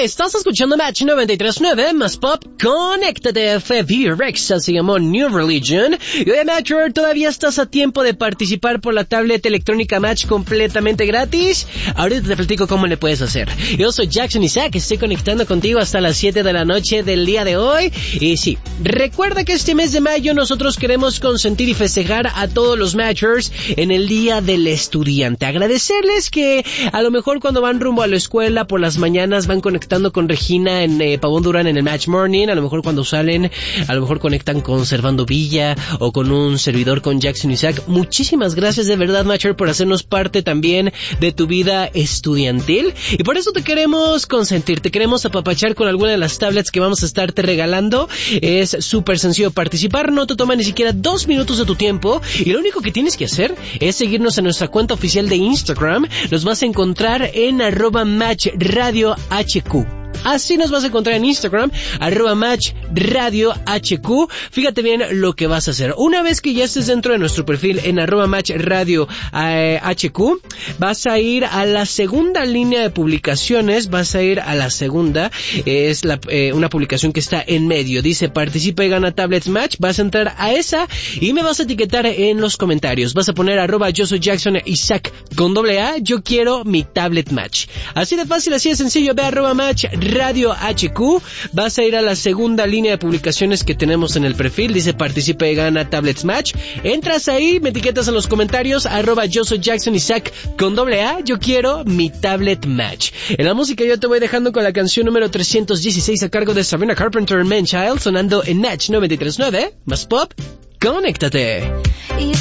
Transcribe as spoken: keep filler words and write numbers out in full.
Estás escuchando Match noventa y tres punto nueve más Pop. Conéctate. Fue V-Rexa, se llamó New Religion. Y oye, Matcher, todavía estás a tiempo de participar por la tablet electrónica Match completamente gratis. Ahorita te platico cómo le puedes hacer. Yo soy Jackson Isaac, estoy conectando contigo hasta las siete de la noche del día de hoy. Y sí, recuerda que este mes de mayo nosotros queremos consentir y festejar a todos los Matchers en el Día del Estudiante. Agradecerles que a lo mejor cuando van rumbo a la escuela por las mañanas van conectando con Regina en eh, Pavón Durán en el Match Morning. A lo mejor cuando salen, a lo mejor conectan con Servando Villa o con un servidor con Jackson Isaac. Muchísimas gracias de verdad, Matcher, por hacernos parte también de tu vida estudiantil. Y por eso te queremos consentir, te queremos apapachar con alguna de las tablets que vamos a estarte regalando. Es súper sencillo participar, no te toma ni siquiera dos minutos de tu tiempo. Y lo único que tienes que hacer es seguirnos en nuestra cuenta oficial de Instagram. Nos vas a encontrar en arroba Match Radio H Q. Así nos vas a encontrar en Instagram, arroba Match Radio H Q. Fíjate bien lo que vas a hacer. Una vez que ya estés dentro de nuestro perfil en arroba Match Radio eh, H Q, vas a ir a la segunda línea de publicaciones, vas a ir a la segunda, es la, eh, una publicación que está en medio, dice participa y gana tablets Match. Vas a entrar a esa y me vas a etiquetar en los comentarios. Vas a poner arroba yo soy Jackson Isaac con doble A, yo quiero mi tablet Match. Así de fácil, así de sencillo. Ve a arroba Match Radio H Q, vas a ir a la segunda línea de publicaciones que tenemos en el perfil, dice participa y gana tablets Match. Entras ahí, me etiquetas en los comentarios, arroba yo soy Jackson Isaac con doble A, yo quiero mi tablet Match. En la música yo te voy dejando con la canción número trescientos dieciséis a cargo de Sabrina Carpenter, Man Child, sonando en Match noventa y tres punto nueve más Pop. Conéctate.